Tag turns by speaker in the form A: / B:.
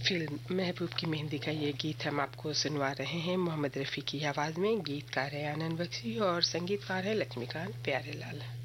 A: Film महबूब की मेहंदी का ये गीत हम आपको सुनवा रहे हैं मोहम्मद रफ़ी की आवाज़ में। गीतकार है आनंद बख्शी और संगीतकार है लक्ष्मीकांत प्यारेलाल।